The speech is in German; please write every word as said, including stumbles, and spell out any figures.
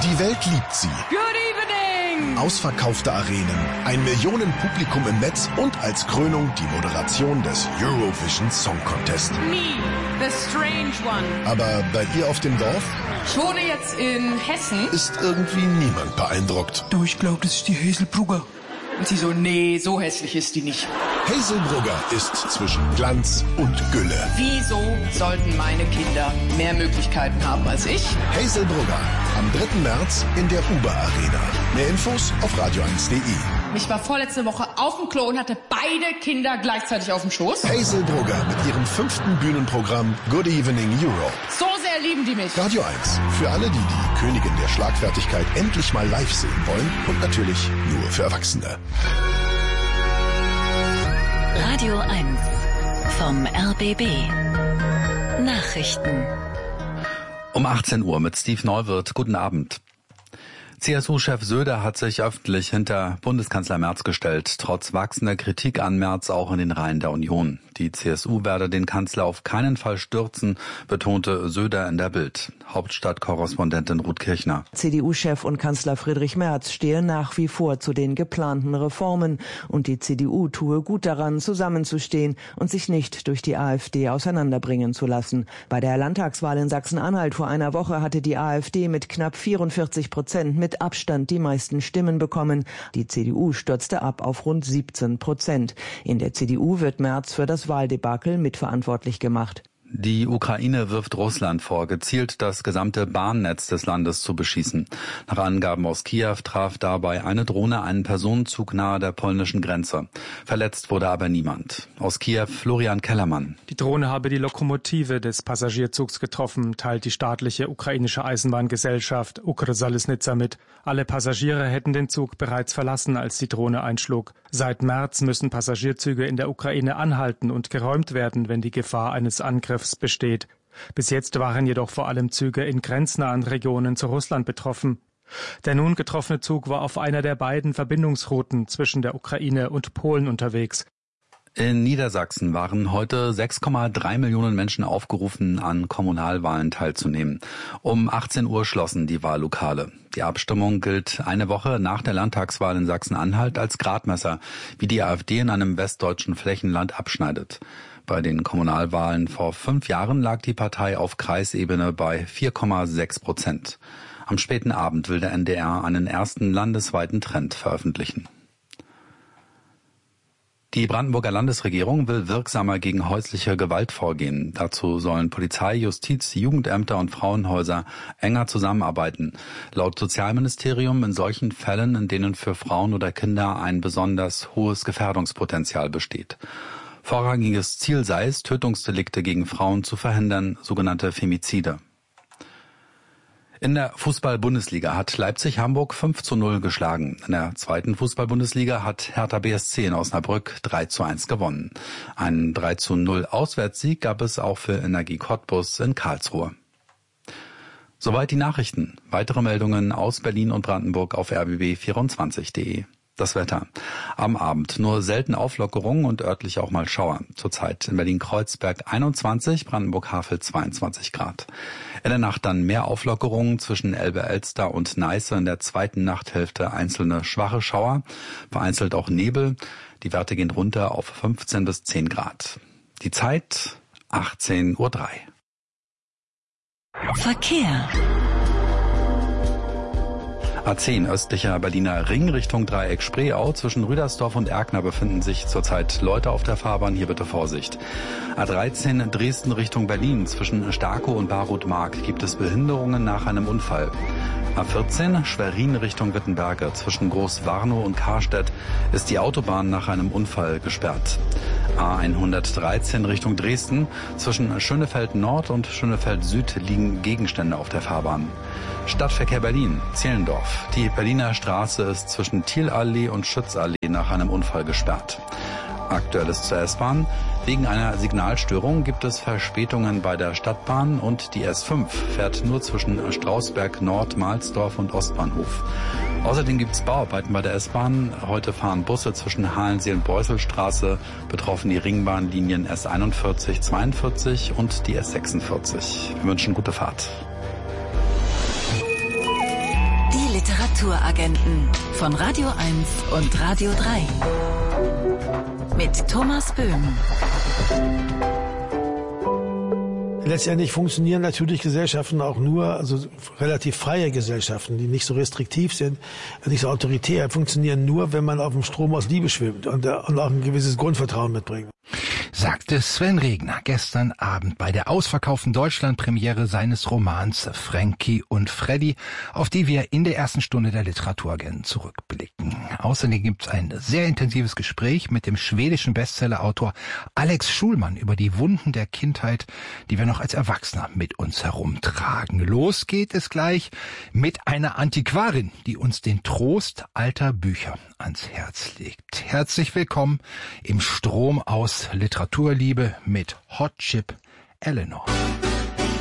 Die Welt liebt sie. Good evening! Ausverkaufte Arenen, ein Millionenpublikum im Netz und als Krönung die Moderation des Eurovision Song Contest. Me, the strange one. Aber bei ihr auf dem Dorf? Ich wohne jetzt in Hessen. Ist irgendwie niemand beeindruckt. Du, ich glaube, das ist die Hazelbrugger. Und sie so, nee, so hässlich ist die nicht. Hazelbrugger ist zwischen Glanz und Gülle. Wieso sollten meine Kinder mehr Möglichkeiten haben als ich? Hazelbrugger, am dritten März in der Uber Arena. Mehr Infos auf radio eins punkt de. Ich war vorletzte Woche auf dem Klo und hatte beide Kinder gleichzeitig auf dem Schoß. Hazelbrugger mit ihrem fünften Bühnenprogramm Good Evening Europe. So sehr lieben die mich. Radio eins, für alle, die die Königin der Schlagfertigkeit endlich mal live sehen wollen und natürlich nur für Erwachsene. Radio eins vom R B B. Nachrichten. Um achtzehn Uhr mit Steve Neuwirth. Guten Abend. C S U-Chef Söder hat sich öffentlich hinter Bundeskanzler Merz gestellt, trotz wachsender Kritik an Merz auch in den Reihen der Union. Die C S U werde den Kanzler auf keinen Fall stürzen, betonte Söder in der Bild. Hauptstadtkorrespondentin Ruth Kirchner. C D U-Chef und Kanzler Friedrich Merz stehe nach wie vor zu den geplanten Reformen und die C D U tue gut daran, zusammenzustehen und sich nicht durch die AfD auseinanderbringen zu lassen. Bei der Landtagswahl in Sachsen-Anhalt vor einer Woche hatte die AfD mit knapp vierundvierzig Prozent mit Abstand die meisten Stimmen bekommen. Die C D U stürzte ab auf rund siebzehn Prozent. In der C D U wird Merz für das Wahldebakel mitverantwortlich gemacht. Die Ukraine wirft Russland vor, gezielt das gesamte Bahnnetz des Landes zu beschießen. Nach Angaben aus Kiew traf dabei eine Drohne einen Personenzug nahe der polnischen Grenze. Verletzt wurde aber niemand. Aus Kiew Florian Kellermann. Die Drohne habe die Lokomotive des Passagierzugs getroffen, teilt die staatliche ukrainische Eisenbahngesellschaft Ukrsalisnitsa mit. Alle Passagiere hätten den Zug bereits verlassen, als die Drohne einschlug. Seit März müssen Passagierzüge in der Ukraine anhalten und geräumt werden, wenn die Gefahr eines Angriffs besteht. Bis jetzt waren jedoch vor allem Züge in grenznahen Regionen zu Russland betroffen. Der nun getroffene Zug war auf einer der beiden Verbindungsrouten zwischen der Ukraine und Polen unterwegs. In Niedersachsen waren heute sechs Komma drei Millionen Menschen aufgerufen, an Kommunalwahlen teilzunehmen. Um achtzehn Uhr schlossen die Wahllokale. Die Abstimmung gilt eine Woche nach der Landtagswahl in Sachsen-Anhalt als Gradmesser, wie die AfD in einem westdeutschen Flächenland abschneidet. Bei den Kommunalwahlen vor fünf Jahren lag die Partei auf Kreisebene bei vier Komma sechs Prozent. Am späten Abend will der N D R einen ersten landesweiten Trend veröffentlichen. Die Brandenburger Landesregierung will wirksamer gegen häusliche Gewalt vorgehen. Dazu sollen Polizei, Justiz, Jugendämter und Frauenhäuser enger zusammenarbeiten. Laut Sozialministerium in solchen Fällen, in denen für Frauen oder Kinder ein besonders hohes Gefährdungspotenzial besteht. Vorrangiges Ziel sei es, Tötungsdelikte gegen Frauen zu verhindern, sogenannte Femizide. In der Fußball-Bundesliga hat Leipzig Hamburg fünf zu null geschlagen. In der zweiten Fußball-Bundesliga hat Hertha B S C in Osnabrück drei zu eins gewonnen. Einen drei zu null Auswärtssieg gab es auch für Energie Cottbus in Karlsruhe. Soweit die Nachrichten. Weitere Meldungen aus Berlin und Brandenburg auf r b b vierundzwanzig punkt de. Das Wetter. Am Abend nur selten Auflockerungen und örtlich auch mal Schauer. Zurzeit in Berlin-Kreuzberg einundzwanzig, Brandenburg-Havel zweiundzwanzig Grad. In der Nacht dann mehr Auflockerungen zwischen Elbe-Elster und Neiße. In der zweiten Nachthälfte einzelne schwache Schauer, vereinzelt auch Nebel. Die Werte gehen runter auf fünfzehn bis zehn Grad. Die Zeit achtzehn Uhr drei. Verkehr. A zehn östlicher Berliner Ring Richtung Dreieck Spreeau. Zwischen Rüdersdorf und Erkner befinden sich zurzeit Leute auf der Fahrbahn. Hier bitte Vorsicht. A dreizehn Dresden Richtung Berlin. Zwischen Starkow und Barroth-Mark gibt es Behinderungen nach einem Unfall. A vierzehn Schwerin Richtung Wittenberge. Zwischen Großwarnow und Karstedt ist die Autobahn nach einem Unfall gesperrt. A hundertdreizehn Richtung Dresden. Zwischen Schönefeld Nord und Schönefeld Süd liegen Gegenstände auf der Fahrbahn. Stadtverkehr Berlin, Zehlendorf. Die Berliner Straße ist zwischen Thielallee und Schützallee nach einem Unfall gesperrt. Aktuelles zur S-Bahn. Wegen einer Signalstörung gibt es Verspätungen bei der Stadtbahn und die S fünf fährt nur zwischen Strausberg Nord, Mahlsdorf und Ostbahnhof. Außerdem gibt es Bauarbeiten bei der S-Bahn. Heute fahren Busse zwischen Halensee und Beuselstraße, betroffen die Ringbahnlinien S einundvierzig, zweiundvierzig und die S sechsundvierzig. Wir wünschen gute Fahrt. Literaturagenten von Radio eins und Radio drei. Mit Thomas Böhm. Letztendlich funktionieren natürlich Gesellschaften auch nur, also relativ freie Gesellschaften, die nicht so restriktiv sind, nicht so autoritär, funktionieren nur, wenn man auf dem Strom aus Liebe schwimmt und, und auch ein gewisses Grundvertrauen mitbringt. Sagte Sven Regner gestern Abend bei der ausverkauften Deutschlandpremiere seines Romans Frankie und Freddy, auf die wir in der ersten Stunde der Literaturagenten zurückblicken. Außerdem gibt es ein sehr intensives Gespräch mit dem schwedischen Bestsellerautor Alex Schulman über die Wunden der Kindheit, die wir noch als Erwachsener mit uns herumtragen. Los geht es gleich mit einer Antiquarin, die uns den Trost alter Bücher ans Herz legt. Herzlich willkommen im Strom aus Literaturliebe mit Hot Chip Eleanor.